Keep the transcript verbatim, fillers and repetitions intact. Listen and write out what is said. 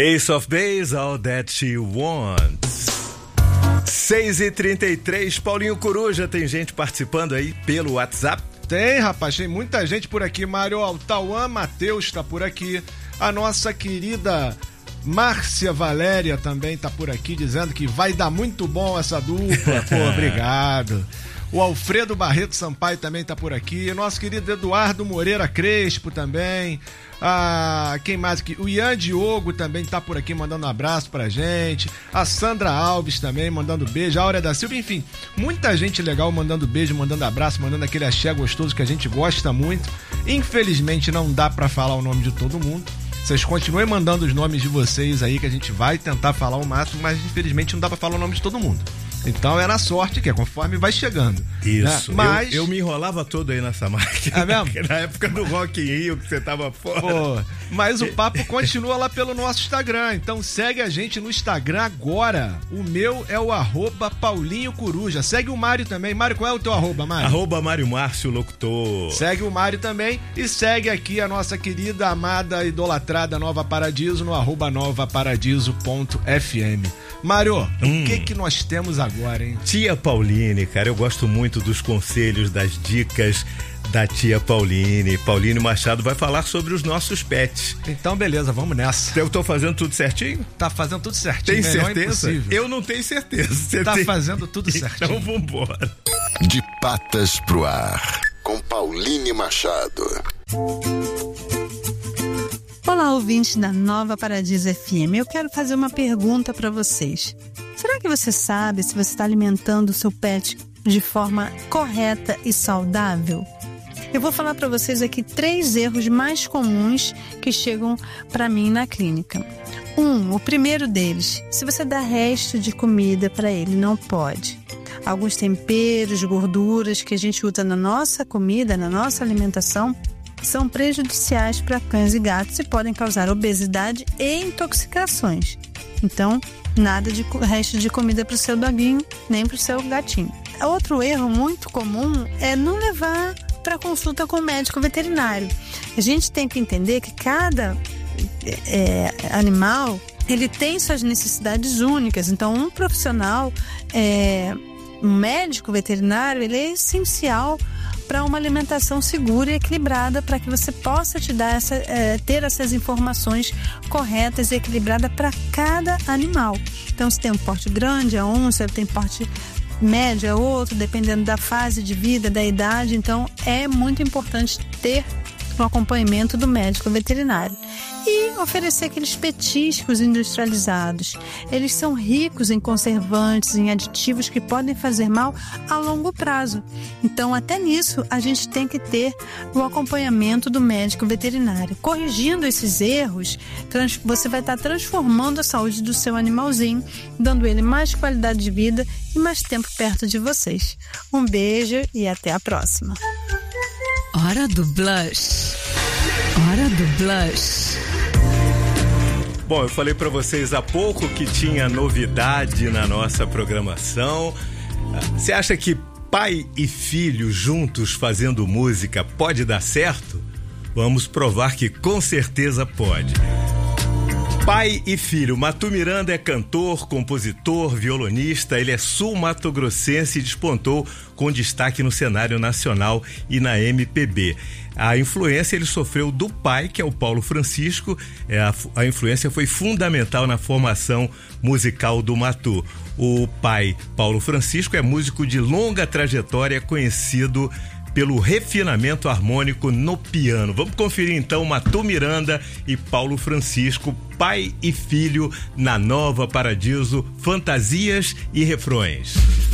Ace of Base, All That She Wants. seis e trinta e três, Paulinho Coruja, tem gente participando aí pelo WhatsApp? Tem, rapaz, tem muita gente por aqui. Mário, o Tauan Matheus está por aqui. A nossa querida Márcia Valéria também está por aqui, dizendo que vai dar muito bom essa dupla. Pô, obrigado. O Alfredo Barreto Sampaio também está por aqui. Nosso querido Eduardo Moreira Crespo também. Ah, quem mais aqui? O Ian Diogo também tá por aqui mandando um abraço pra gente. A Sandra Alves também mandando beijo. A Áurea da Silva, enfim, muita gente legal mandando beijo, mandando abraço, mandando aquele axé gostoso que a gente gosta muito. Infelizmente não dá pra falar o nome de todo mundo. Vocês continuem mandando os nomes de vocês aí que a gente vai tentar falar o máximo, mas infelizmente não dá pra falar o nome de todo mundo. Então é na sorte que é conforme vai chegando. Isso. Né? Mas eu, eu me enrolava todo aí nessa máquina. É mesmo? Na época do Rock in Rio, que você tava fora. Pô, mas o papo continua lá pelo nosso Instagram. Então segue a gente no Instagram agora. O meu é o arroba Paulinho Coruja. Segue o Mário também. Mário, qual é o teu arroba, Mário? Arroba Mário Márcio Locutor. Segue o Mário também. E segue aqui a nossa querida, amada, idolatrada Nova Paradiso no arroba nova paradiso ponto f m. Mário, hum. o que que nós temos agora, hein? Tia Pauline, cara, eu gosto muito dos conselhos, das dicas da tia Pauline. Pauline Machado vai falar sobre os nossos pets. Então, beleza, vamos nessa. Eu tô fazendo tudo certinho? Tá fazendo tudo certinho. Tem certeza? Eu não tenho certeza. Você tá tem... fazendo tudo certinho. Então, vambora. De patas pro ar, com Pauline Machado. Olá, ouvintes da Nova Paradiso F M. Eu quero fazer uma pergunta para vocês. Será que você sabe se você está alimentando o seu pet de forma correta e saudável? Eu vou falar para vocês aqui três erros mais comuns que chegam para mim na clínica. Um, o primeiro deles, se você dá resto de comida para ele, não pode. Alguns temperos, gorduras que a gente usa na nossa comida, na nossa alimentação, são prejudiciais para cães e gatos e podem causar obesidade e intoxicações. Então, nada de resto de comida para o seu doguinho, nem para o seu gatinho. Outro erro muito comum é não levar para consulta com o médico veterinário. A gente tem que entender que cada é, animal ele tem suas necessidades únicas. Então, um profissional, é, um médico veterinário, ele é essencial para uma alimentação segura e equilibrada, para que você possa te dar essa, é, ter essas informações corretas e equilibradas para cada animal. Então, se tem um porte grande, é um, se tem porte médio, é outro, dependendo da fase de vida, da idade. Então, é muito importante ter o acompanhamento do médico veterinário. E oferecer aqueles petiscos industrializados. Eles são ricos em conservantes, em aditivos que podem fazer mal a longo prazo. Então, até nisso, a gente tem que ter o acompanhamento do médico veterinário. Corrigindo esses erros, trans- você vai estar transformando a saúde do seu animalzinho, dando ele mais qualidade de vida e mais tempo perto de vocês. Um beijo e até a próxima. Hora do Blush. Hora do Blush. Bom, eu falei pra vocês há pouco que tinha novidade na nossa programação. Você acha que pai e filho juntos fazendo música pode dar certo? Vamos provar que com certeza pode. Pai e filho. Matu Miranda é cantor, compositor, violonista. Ele é sul-mato-grossense e despontou com destaque no cenário nacional e na M P B. A influência ele sofreu do pai, que é o Paulo Francisco. É, a, a influência foi fundamental na formação musical do Matu. O pai, Paulo Francisco, é músico de longa trajetória, conhecido pelo refinamento harmônico no piano. Vamos conferir então Matu Miranda e Paulo Francisco, pai e filho, na Nova Paradiso, fantasias e refrões.